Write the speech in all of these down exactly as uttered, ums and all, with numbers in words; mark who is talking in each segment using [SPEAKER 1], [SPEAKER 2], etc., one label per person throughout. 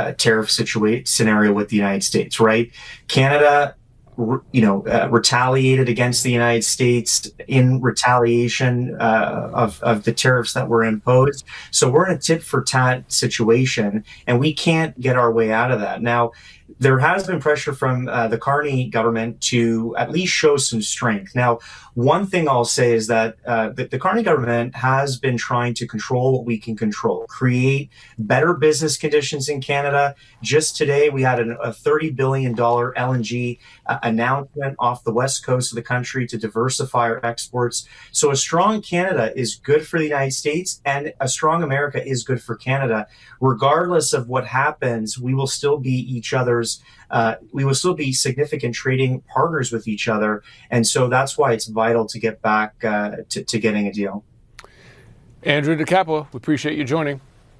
[SPEAKER 1] uh, tariff situation scenario with the United States, right? Canada, you know, uh, retaliated against the United States in retaliation uh, of, of the tariffs that were imposed. So we're in a tit for tat situation, and we can't get our way out of that. Now, there has been pressure from uh, the Carney government to at least show some strength. Now, one thing I'll say is that uh, the, the Carney government has been trying to control what we can control, create better business conditions in Canada. Just today, we had an, a thirty billion dollars L N G uh, announcement off the west coast of the country to diversify our exports. So a strong Canada is good for the United States, and a strong America is good for Canada. Regardless of what happens, we will still be each other's Uh, we will still be significant trading partners with each other. And so that's why it's vital to get back uh, to, to getting a deal.
[SPEAKER 2] Andrew DeCapua, we appreciate you joining.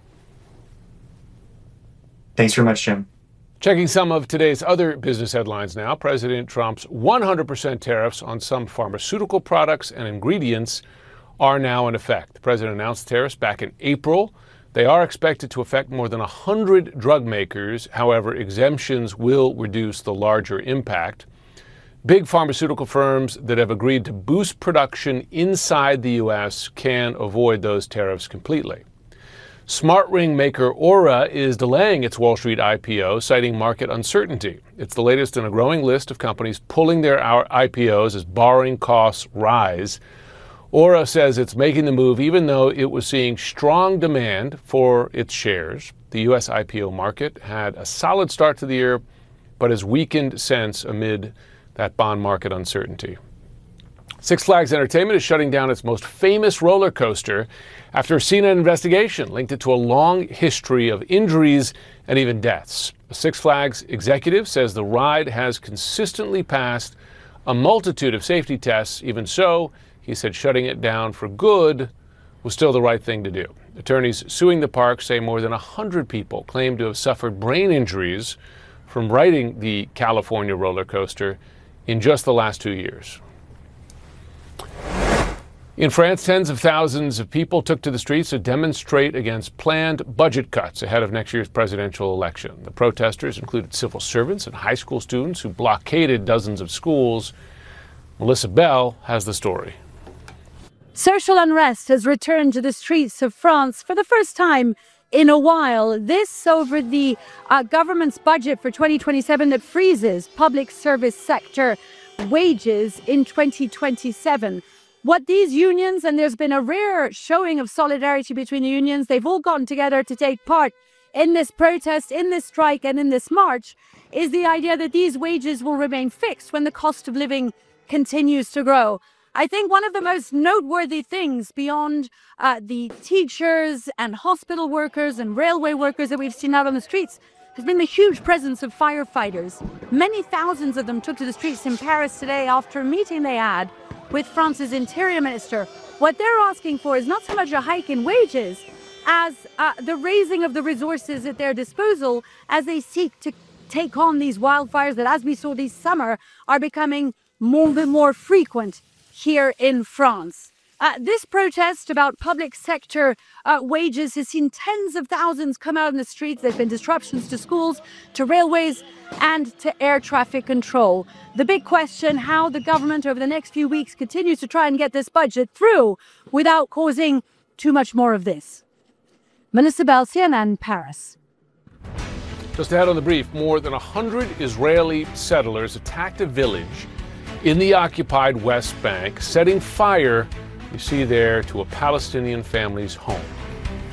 [SPEAKER 1] Thanks very much, Jim.
[SPEAKER 2] Checking some of today's other business headlines now. President Trump's one hundred percent tariffs on some pharmaceutical products and ingredients are now in effect. The president announced tariffs back in April. They are expected to affect more than one hundred drug makers. However, exemptions will reduce the larger impact. Big pharmaceutical firms that have agreed to boost production inside the U S can avoid those tariffs completely. Smart ring maker Aura is delaying its Wall Street I P O, citing market uncertainty. It's the latest in a growing list of companies pulling their I P Os as borrowing costs rise. Aura says it's making the move even though it was seeing strong demand for its shares. The U S I P O market had a solid start to the year, but has weakened since amid that bond market uncertainty. Six Flags Entertainment is shutting down its most famous roller coaster after a C N N investigation linked it to a long history of injuries and even deaths. A Six Flags executive says the ride has consistently passed a multitude of safety tests. Even so, he said shutting it down for good was still the right thing to do. Attorneys suing the park say more than one hundred people claim to have suffered brain injuries from riding the California roller coaster in just the last two years. In France, tens of thousands of people took to the streets to demonstrate against planned budget cuts ahead of next year's presidential election. The protesters included civil servants and high school students who blockaded dozens of schools. Melissa Bell has the story.
[SPEAKER 3] Social unrest has returned to the streets of France for the first time in a while. This over the uh, government's budget for twenty twenty-seven that freezes public service sector wages in twenty twenty-seven. What these unions, and there's been a rare showing of solidarity between the unions, they've all gotten together to take part in this protest, in this strike, and in this march, is the idea that these wages will remain fixed when the cost of living continues to grow. I think one of the most noteworthy things beyond uh, the teachers and hospital workers and railway workers that we've seen out on the streets has been the huge presence of firefighters. Many thousands of them took to the streets in Paris today after a meeting they had with France's interior minister. What they're asking for is not so much a hike in wages as uh, the raising of the resources at their disposal as they seek to take on these wildfires that, as we saw this summer, are becoming more and more frequent here in France. Uh, this protest about public sector uh, wages has seen tens of thousands come out in the streets. There have been disruptions to schools, to railways, and to air traffic control. The big question, how the government over the next few weeks continues to try and get this budget through without causing too much more of this. Melissa Bell, C N N, Paris.
[SPEAKER 2] Just ahead on the brief, more than one hundred Israeli settlers attacked a village in the occupied West Bank, setting fire, you see there, to a Palestinian family's home.